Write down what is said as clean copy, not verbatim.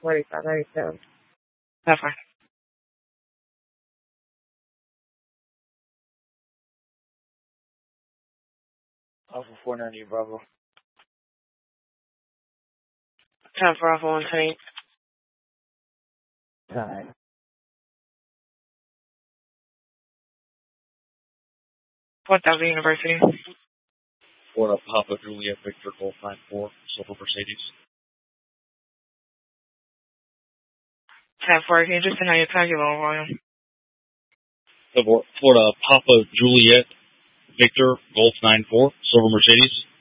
4597. That's fine. Alpha 490, Bravo. 10 for Alpha 128. Time. What Delta University? Florida Papa Juliet Victor Golf 94, Silver Mercedes. 10 for, can you just deny your tag your low volume? Florida Papa Juliet Victor Golf 94, Silver Mercedes.